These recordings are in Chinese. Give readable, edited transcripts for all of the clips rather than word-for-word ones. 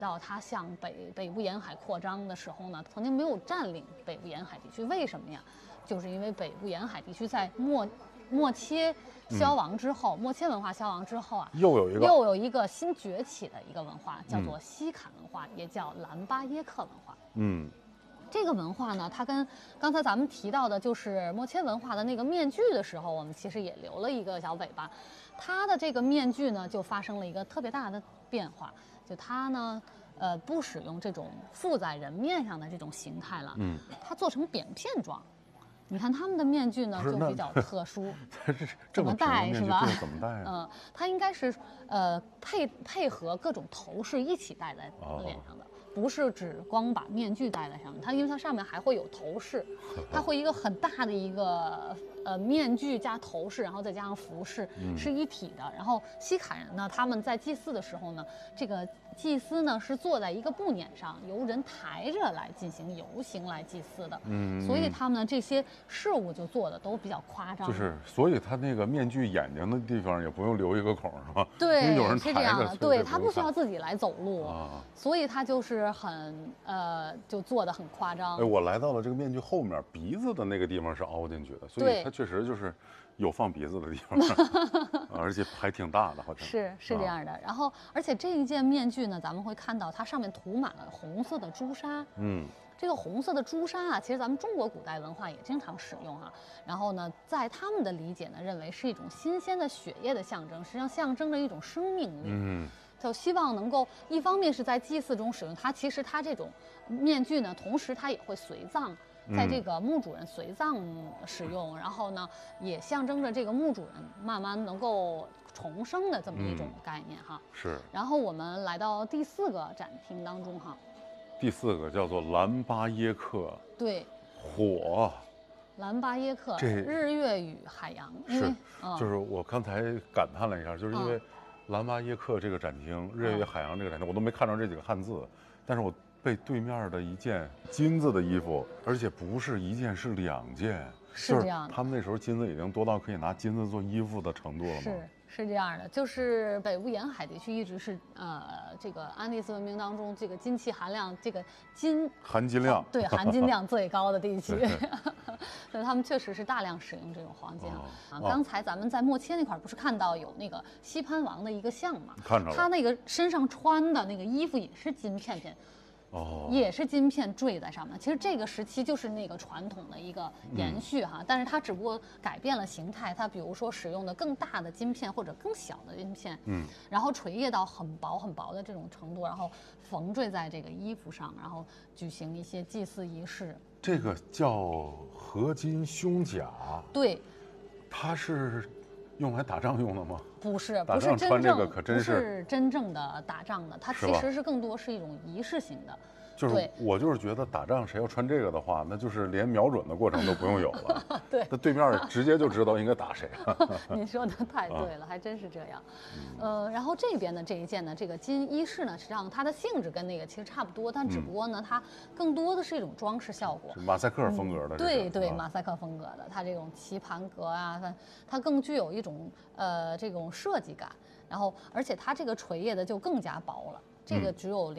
到它向北部沿海扩张的时候呢，曾经没有占领北部沿海地区，为什么呀？就是因为北部沿海地区在莫切消亡之后，莫切文化消亡之后啊，又有一个新崛起的一个文化，叫做西坎文化，也叫兰巴耶克文化。这个文化呢，它跟刚才咱们提到的，就是莫切文化的那个面具的时候，我们其实也留了一个小尾巴。它的这个面具呢，就发生了一个特别大的变化，就它呢，不使用这种附在人面上的这种形态了，它做成扁片状。你看他们的面具呢，就比较特殊， 怎么戴是吧？ 怎么戴啊？ 它应该是配合各种头饰一起戴在脸上的。不是只光把面具戴在上面，它因为它上面还会有头饰，它会一个很大的一个面具加头饰，然后再加上服饰，是一体的。然后西坎人呢，他们在祭祀的时候呢，这个祭司呢是坐在一个布辇上，由人抬着来进行游行来祭祀的。所以他们呢这些事物就做的都比较夸张。 所以他那个面具眼睛的地方也不用留一个孔是吧？ 对， 因为有人是这样的。对，他不需要自自己来走路，所以他就是就做的很夸张。 我来到了这个面具后面，鼻子的那个地方是凹进去的，所以它确实就是有放鼻子的地方，而且还挺大的，好像是这样的。然后，而且这一件面具呢，咱们会看到它上面涂满了红色的朱砂。这个红色的朱砂啊，其实咱们中国古代文化也经常使用啊。然后呢，在他们的理解呢，认为是一种新鲜的血液的象征，实际上象征着一种生命力。就希望能够一方面是在祭祀中使用它，其实它这种面具呢，同时它也会随葬，在这个墓主人随葬使用，然后呢，也象征着这个墓主人慢慢能够重生的这么一种概念哈。 是。 然后我们来到第4个展厅当中哈。 第4个叫做兰巴耶克。 对。 火。 兰巴耶克，日月与海洋。 是。就是我刚才感叹了一下，就是因为兰巴耶克这个展厅，日月海洋这个展厅，我都没看到这几个汉字，但是我被对面的一件金子的衣服，而且不是一件，是2件， 是这样的。 他们那时候金子已经多到可以拿金子做衣服的程度了吗？ 是这样的，就是北部沿海地区一直是这个安第斯文明当中这个金器含量，这个含金量对含金量最高的地区，所以他们确实是大量使用这种黄金刚才咱们在莫切那块不是看到有那个西潘王的一个像吗？ 看着了， 他那个身上穿的那个衣服也是金片片。也是金片坠在上面。其实这个时期就是那个传统的一个延续哈，但是它只不过改变了形态。它比如说使用的更大的金片或者更小的金片，然后垂叶到很薄很薄的这种程度，然后缝缀在这个衣服上，然后举行一些祭祀仪式。 这个叫合金胸甲。 对， 它是用来打仗用的吗？ 不是，不是真正的打仗的，它其实是更多是一种仪式型的。 就是我就是觉得打仗谁要穿这个的话，那就是连瞄准的过程都不用有了。 对， 那对面直接就知道应该打谁了。 你说的太对了，还真是这样。然后这边的这一件呢，这个金衣饰呢，实际上它的性质跟那个其实差不多，但只不过呢，它更多的是一种装饰效果， 马赛克风格的。 对，马赛克风格的，它这种棋盘格啊，它更具有一种这种设计感。然后，而且它这个垂叶的就更加薄了。这个只有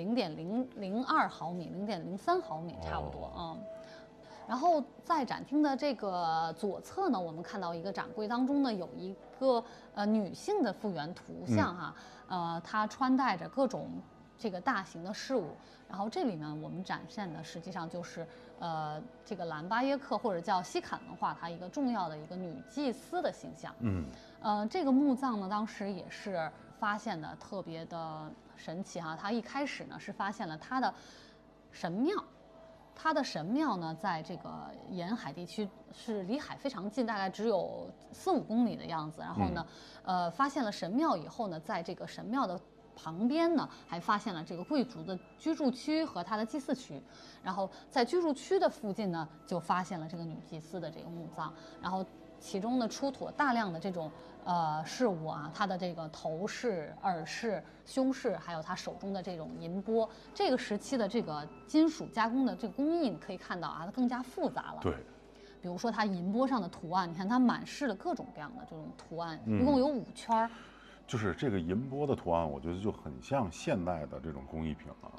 0.002毫米、0.03毫米差不多然后在展厅的这个左侧呢，我们看到一个展柜当中呢有一个女性的复原图像哈，她穿戴着各种这个大型的饰物，然后这里面我们展现的实际上就是这个兰巴耶克或者叫西坎文化它一个重要的一个女祭司的形象。这个墓葬呢当时也是发现的特别的神奇哈，它一开始呢是发现了它的神庙。它的神庙呢，在这个沿海地区是离海非常近，大概只有4-5公里的样子。然后呢，发现了神庙以后呢，在这个神庙的旁边呢，还发现了这个贵族的居住区和他的祭祀区。然后在居住区的附近呢，就发现了这个女祭司的这个墓葬。然后其中呢出土大量的这种饰物啊，它的这个头饰、耳饰、胸饰，还有它手中的这种银钵，这个时期的这个金属加工的这个工艺，你可以看到啊，它更加复杂了。 对， 比如说它银钵上的图案，你看它满饰了各种各样的这种图案，一共有5圈。 就是这个银钵的图案，我觉得就很像现代的这种工艺品了。